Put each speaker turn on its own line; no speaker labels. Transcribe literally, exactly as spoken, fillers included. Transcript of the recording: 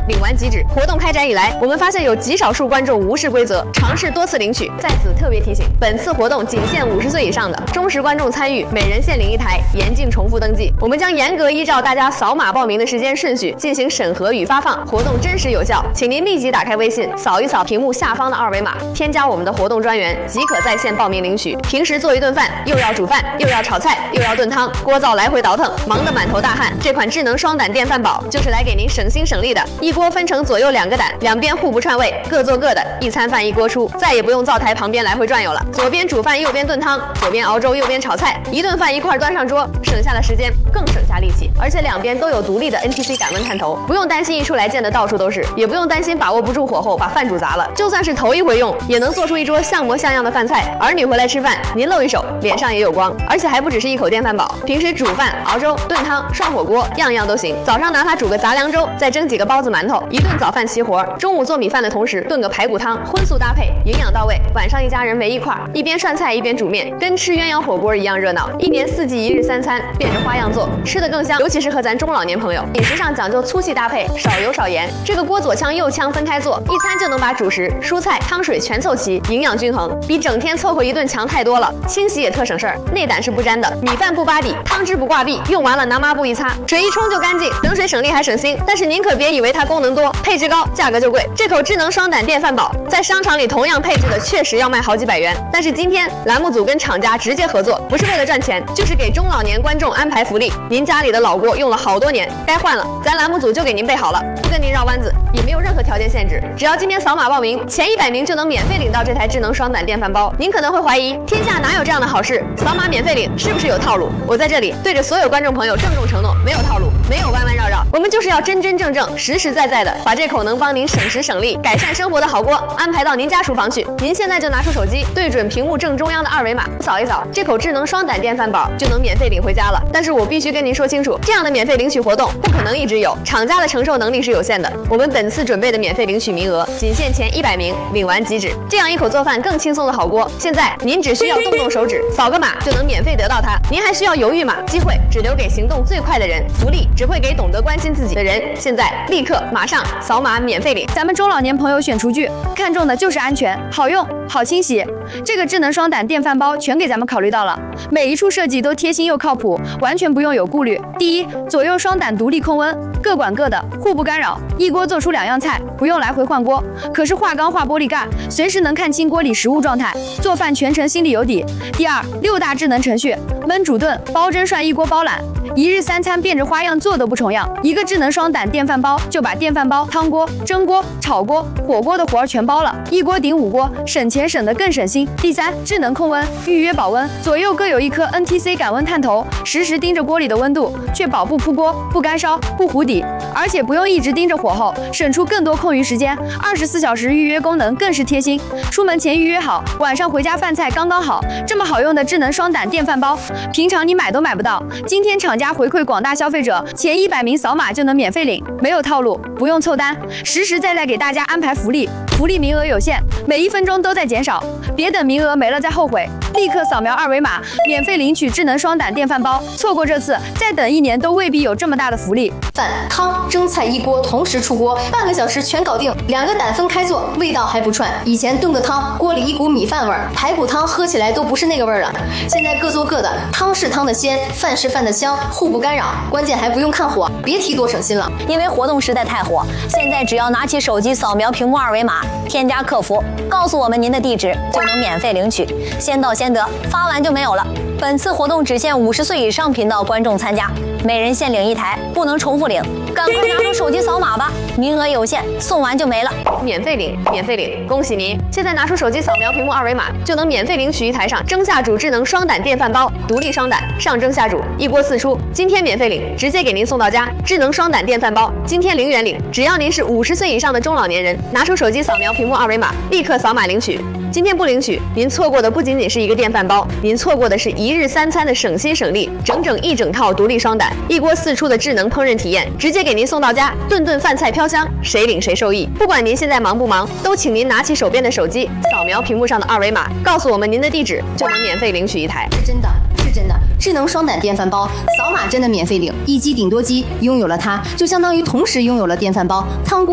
领完即止。活动开展以来，我们发现有极少数观众无视规则，尝试多次领取。在此特别提醒，本次活动仅限五十岁以上的忠实观众参与，每人限领一台，严禁重复登记。我们将严格依照大家扫码报名的时间顺序进行审核与发放，活动真实有效，请您立即打开微信，扫一扫屏幕下方的二维码，添加我们的活动专员，即可在线报名领取。平时做一顿饭，又要煮饭，又要炒菜，又要炖汤，锅灶来回倒腾，忙得满头大汗。这款智能双胆电饭煲就是来给您省心省力的，一锅分成左右两个胆，两边互不串味，各做各的，一餐饭一锅出，再也不用灶台旁边来回转悠了。左边煮饭，右边炖汤，左边熬粥，右边炒菜，一顿饭一块端上桌，省下了时间，更省下力气。而且两边都有独立的 N T C 感温探头，不用担心一出来溅得到处都是，也不用担心把握不住火候把饭煮砸了。就算是头一回用，也能做出一桌像模像样的饭菜。儿女回来吃饭，您露一手，脸上也有光。而且还不只是一口电饭煲，平时煮饭、熬粥、炖汤、涮火锅，样样都行。早上拿它煮个杂粮粥，再蒸几个包子馒头，一顿早饭齐活。中午做米饭的同时炖个排骨汤，荤素搭配，营养到位。晚上一家人围一块，一边涮菜一边煮面，跟吃鸳鸯火锅一样热闹。一年四季一日三餐，变着花样做，吃得更香。尤其适合咱中老年朋友，饮食上讲究粗细搭配，少油少盐。这个锅左腔右腔分开做，一餐就能把主食、蔬菜、汤水全凑齐，营养均衡，比整天凑合一顿强太多了。清洗也特省事儿，内胆是不沾的，米饭不扒底，汤汁不挂壁，用完了拿抹布一擦，水一冲就干净，省水省力还省心。但是您可别以为它功能多，配置高，价格就贵。这口智能双胆电饭煲在商场里同样配置的确实要卖好几百元，但是今天栏目组跟厂家直接合作，不是为了赚钱，就是给中老年观众安排福利。您家里的老锅用了好多年，该换了，咱栏目组就给您备好了，不跟您绕弯子，也没有任何条件限制，只要今天扫码报名，前一百名就能免费领到这台智能双胆电饭煲。您可能会怀疑，天下哪有这样的好事？扫码免费领是不是有套路？我在这里对着所有观众朋友郑重承诺，没有套路，没有弯弯绕绕，我们就是要真真正正、实实在在的把这口能帮您省时省力、改善生活的好锅安排到您家厨房去。您现在就拿出手机，对准屏幕正中央的二维码，扫一扫，这口智能双胆电饭煲就能免费领回家了。但是我必须跟您说清楚，这样的免费领取活动不可能一直有，厂家的承受能力是有限的。我们本次准备的免费领取名额仅限前一百名，领完即止。这样一口做饭更轻松的好锅，现在您只需要动动手指，扫个码就能免费得到它。您还需要犹豫吗？机会只留给行动最快的人，福利只会给懂得关心自己的人。现在立刻马上扫码免费领。
咱们中老年朋友选厨具，看重的就是安全、好用、好清洗。这个智能双胆电饭煲全给咱们考虑到了，每一处设计都贴心又靠谱，完全不用有顾虑。第一，左右双胆独立控温，各管各的，互不干扰，一锅做出两样菜，不用来回换锅。可是化钢化玻璃盖，随时能看清锅里食物状态，做饭全程心里有底。第二，六大智能程序，焖煮炖、煲蒸涮一锅包揽，一日三餐变着花样做都不重样。一个智能双胆电饭煲就把电饭煲、汤锅、蒸锅、炒锅、火锅的活儿全包了，一锅顶五锅，省钱省得更省心。第三，智能控温，预约保温，左右各有一颗 N T C 感温探头，实时盯着锅里的温度，确保不扑锅、不干烧、不糊底，而且不用一直盯着火候，省出更多空余时间。二十四小时预约功能更是贴心，出门前预约好，晚上回家饭菜刚刚好。这么好用的智能双胆电饭煲，平常你买都买不到。今天厂家回馈广大消费者，前一百名扫码就能免费领，没有套路，不用凑单，实实在在给大家安排福利。福利名额有限，每一分钟都在减少，别等名额没了再后悔。立刻扫描二维码，免费领取智能双胆电饭煲。错过这次，再等一年都未必有这么大的福利。
饭、汤、蒸菜一锅同时出锅，半个小时全搞定。两个胆分开做，味道还不串。以前炖个汤，锅里一股米饭味儿，排骨汤喝起来都不是那个味儿了。现在各做各的，汤是汤的鲜，饭是饭的香，互不干扰。关键还不用看火，别提多省心了。
因为活动实在太火，现在只要拿起手机扫描屏幕二维码，添加客服，告诉我们您的地址，就能免费领取，先到先得，发完就没有了。本次活动只限五十岁以上频道观众参加，每人限领一台，不能重复领，赶快拿出手机扫码吧，名额有限，送完就没了。
免费领，免费领，恭喜您！现在拿出手机扫描屏幕二维码，就能免费领取一台上蒸下煮智能双胆电饭煲，独立双胆，上蒸下煮，一锅四出。今天免费领，直接给您送到家。智能双胆电饭煲，今天零元领，只要您是五十岁以上的中老年人，拿出手机扫描屏幕二维码，立刻扫码领取。今天不领取，您错过的不仅仅是一个电饭煲，您错过的是一日三餐的省心省力，整整一整套独立双胆，一锅四出的智能烹饪体验，直接给您送到家，顿顿饭菜飘香，谁领谁受益。不管您现在忙不忙，都请您拿起手边的手机，扫描屏幕上的二维码，告诉我们您的地址，就能免费领取一台。
是真的，是真的，智能双胆电饭煲，扫码真的免费领，一机顶多机，拥有了它，就相当于同时拥有了电饭煲、汤锅。